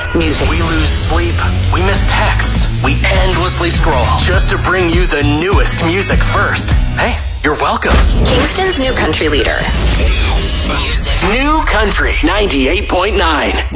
music. We lose sleep. We miss texts. We endlessly scroll just to bring you the newest music first. Hey, you're welcome. Kingston's new country leader. New Country 98.9.